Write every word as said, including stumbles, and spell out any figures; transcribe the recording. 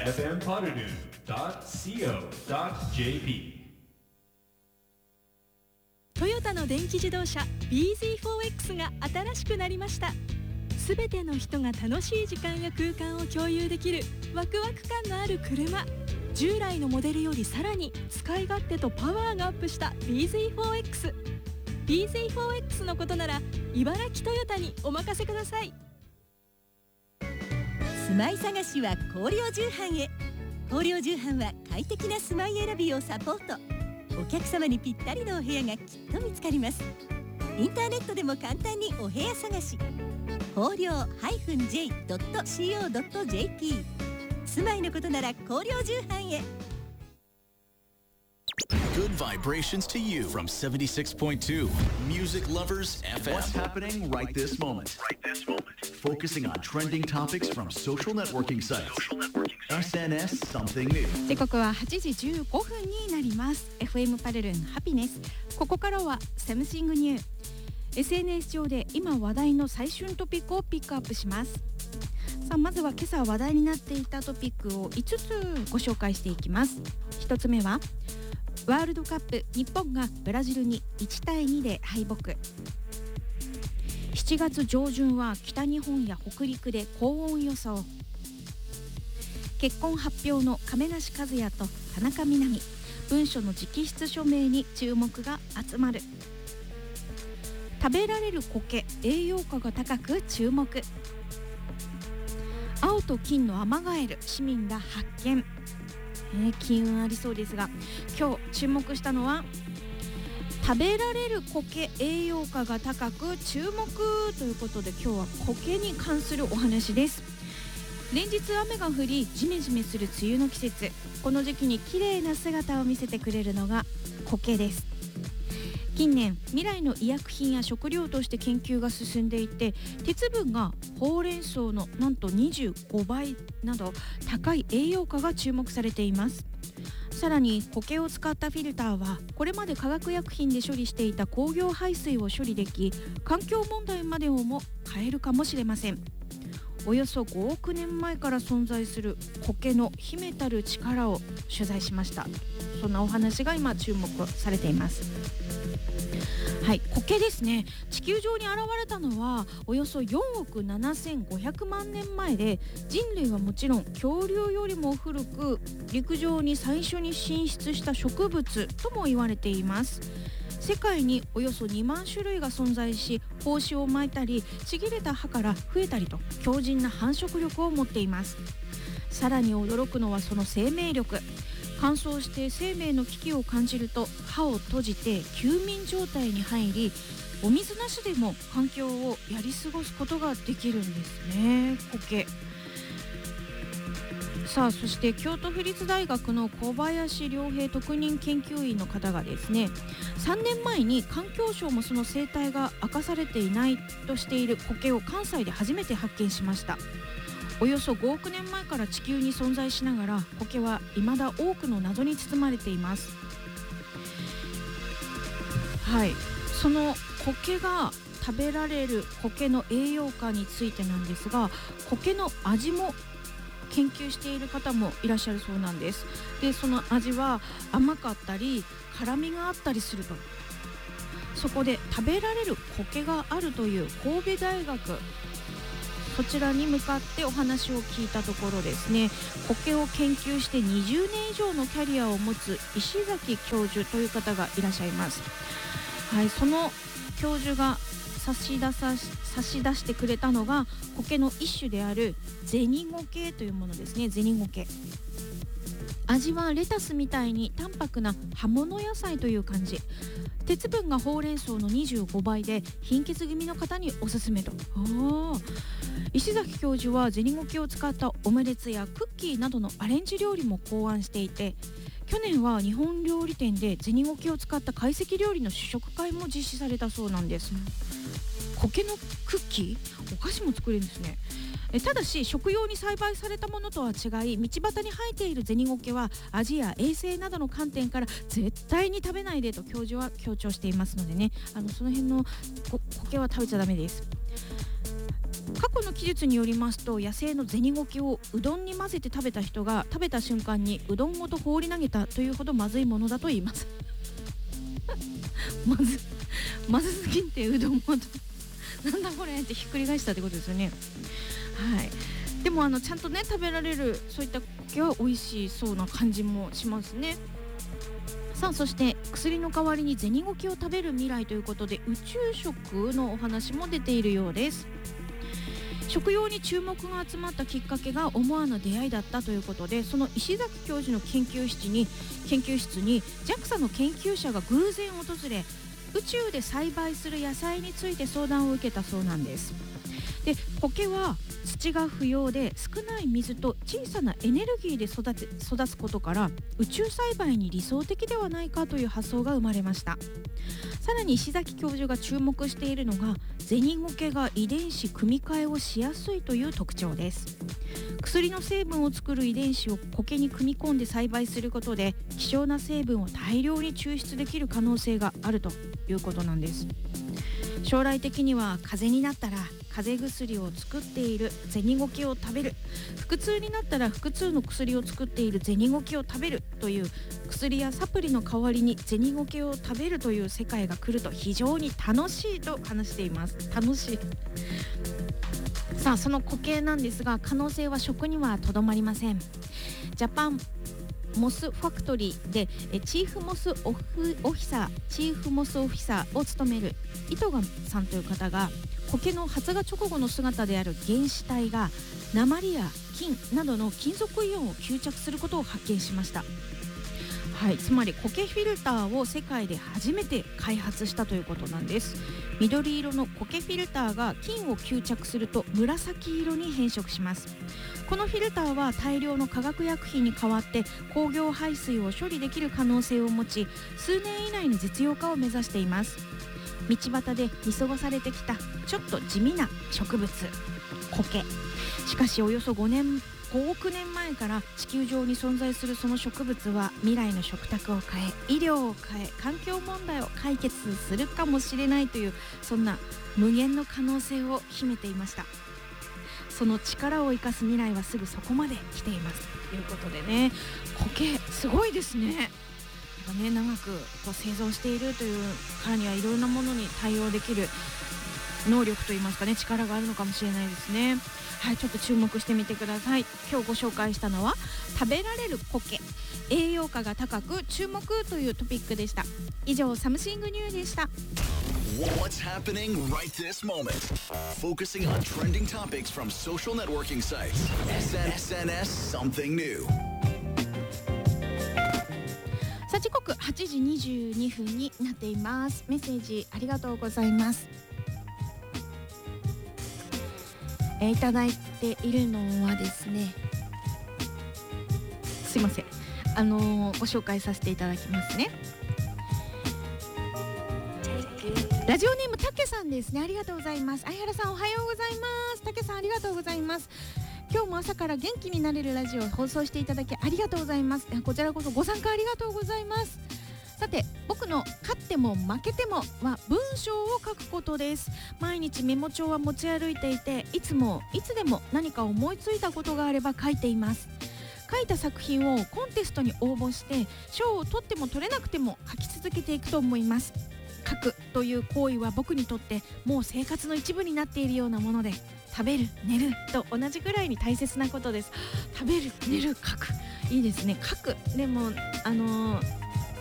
エフエム ポッドドゥン ドット シーオー ドット ジェーピートヨタの電気自動車 ビーゼットフォーエックス が新しくなりました。すべての人が楽しい時間や空間を共有できるワクワク感のある車。従来のモデルよりさらに使い勝手とパワーがアップした ビーゼットフォーエックス。ビーゼットフォーエックス のことなら茨城トヨタにお任せください。 住まい探しは光陵重版へ。光陵重版は快適な住まい選びをサポート。お客様にぴったりのお部屋がきっと見つかります。インターネットでも簡単にお部屋探し。光陵 ジェイドットシーオードットジェーピー 住まいのことなら光陵重版へ。 Good vibrations to you from seventy-six point two Music Lovers エフエム. What's happening right this moment? Focusing on trending topics from social networking sites. エスエヌエス something new. 時刻ははちじじゅうごふんになります。 エフエム パレルンハピネス。ここからは Something New。 エスエヌエス 上で今話題の最旬トピックをピックアップします。さあまずは今朝話題になっていたトピックをいつつご紹介していきます。ひとつめはワールドカップ、日本がブラジルにいちたいにで敗北。しちがつ上旬は北日本や北陸で高温予想。結婚発表の亀梨和也と田中みな実、文書の直筆署名に注目が集まる。食べられる苔、栄養価が高く注目。青と金のアマガエル、市民が発見。えー、金運ありそうですが、今日注目したのは食べられる苔、栄養価が高く注目ということで、今日は苔に関するお話です。連日雨が降りジメジメする梅雨の季節、この時期に綺麗な姿を見せてくれるのが苔です。近年未来の医薬品や食料として研究が進んでいて、鉄分がほうれん草のなんとにじゅうごばいなど高い栄養価が注目されています。さらに苔を使ったフィルターはこれまで化学薬品で処理していた工業排水を処理でき、環境問題までをも変えるかもしれません。およそごおくねんまえから存在する苔の秘めたる力を取材しました。そんなお話が今注目されています。はい、苔ですね。地球上に現れたのはおよそよんおくななせんごひゃくまんねんまえで、人類はもちろん恐竜よりも古く陸上に最初に進出した植物とも言われています。世界におよそにまんしゅるいが存在し、胞子を巻いたりちぎれた葉から増えたりと強靭な繁殖力を持っています。さらに驚くのはその生命力。乾燥して生命の危機を感じると歯を閉じて休眠状態に入り、お水なしでも環境をやり過ごすことができるんですね、苔。さあそして京都府立大学の小林良平特任研究員の方がですね、さんねんまえに環境省もその生態が明かされていないとしている苔を関西で初めて発見しました。およそごおくねんまえから地球に存在しながら、苔は未だ多くの謎に包まれています。はい、その苔が食べられる苔の栄養価についてなんですが、苔の味も研究している方もいらっしゃるそうなんです。でその味は甘かったり辛みがあったりすると。そこで食べられる苔があるという神戸大学、こちらに向かってお話を聞いたところですね、苔を研究してにじゅうねん以上のキャリアを持つ石崎教授という方がいらっしゃいます。はい、その教授が差し出さ差し出してくれたのが苔の一種である銭苔というものですね。銭苔、味はレタスみたいに淡白な葉物野菜という感じ。鉄分がほうれん草のにじゅうごばいで貧血気味の方におすすめと。あ石崎教授は銭苔を使ったオムレツやクッキーなどのアレンジ料理も考案していて、去年は日本料理店で銭苔を使った懐石料理の試食会も実施されたそうなんです。苔のクッキー、お菓子も作れるんですね。えただし食用に栽培されたものとは違い、道端に生えている銭苔は味や衛生などの観点から絶対に食べないでと教授は強調していますのでね、あのその辺の苔は食べちゃダメです。 過去の記述によりますと、野生の銭ゴケをうどんに混ぜて食べた人が食べた瞬間にうどんごと放り投げたというほどまずいものだと言いますまずまずすぎてうどんごとなんだこれってひっくり返したってことですよね。はい。でもあのちゃんとね食べられるそういったコケは美味しそうな感じもしますね。さあ、そして薬の代わりに銭ゴケを食べる未来ということで、宇宙食のお話も出ているようです。食用に注目が集まったきっかけが思わぬ出会いだったということで、その石崎教授の研究室に研究室に ジャクサ の研究者が偶然訪れ、宇宙で栽培する野菜について相談を受けたそうなんです。で、コケは土が不要で少ない水と小さなエネルギーで育て育つことから、宇宙栽培に理想的ではないかという発想が生まれました。さらに石崎教授が注目しているのが、銭ゴケが遺伝子組み換えをしやすいという特徴です。薬の成分を作る遺伝子をコケに組み込んで栽培することで、希少な成分を大量に抽出できる可能性があるということなんです。将来的には風邪になったら風邪薬を作っている銭ゴケを食べる、腹痛になったら腹痛の薬を作っている銭ゴケを食べるという、薬やサプリの代わりに銭ゴケを食べるという世界が来ると非常に楽しいと話しています。楽しいさあ、そのコケなんですが、可能性は食にはとどまりません。ジャパンモスファクトリーでチーフモスオフオフィサーチーフモスオフィサーを務める糸賀さんという方が、コケの発芽直後の姿である原子体が鉛や金などの金属イオンを吸着することを発見しました。はい、つまりコケフィルターを世界で初めて開発したということなんです。緑色のコケフィルターが金を吸着すると紫色に変色します。このフィルターは大量の化学薬品に代わって工業排水を処理できる可能性を持ち、数年以内の実用化を目指しています。道端で見過ごされてきたちょっと地味な植物、コケ。しかしおよそごねんごおくねんまえから地球上に存在するその植物は未来の食卓を変え、医療を変え、環境問題を解決するかもしれないという、そんな無限の可能性を秘めていました。その力を生かす未来はすぐそこまで来ていますということでね、コケすごいですね。ね、長くこう製造しているというからにはいろんなものに対応できる能力といいますかね、力があるのかもしれないですね。はい、ちょっと注目してみてください。今日ご紹介したのは食べられるコケ、栄養価が高く注目というトピックでした。以上、サムシングニューでした。 What's happening right this moment? Focusing on trending topics from social networking sites. エスエヌエス Something New. さあ、時刻はちじにじゅうにふんになっています。メッセージありがとうございます。えー、いただいているのはですね、すいません、あのー、ご紹介させていただきますね。ラジオネームたけさんですね。ありがとうございます。相原さん、おはようございます。たけさん、ありがとうございます。今日も朝から元気になれるラジオを放送していただきありがとうございます。こちらこそご参加ありがとうございます。さて、僕の勝っても負けてもは文章を書くことです。毎日メモ帳は持ち歩いていて、いつもいつでも何か思いついたことがあれば書いています。書いた作品をコンテストに応募して賞を取っても取れなくても書き続けていくと思います。書くという行為は僕にとってもう生活の一部になっているようなもので、食べる寝ると同じぐらいに大切なことです。食べる寝る書く、いいですね。書く、でもあのー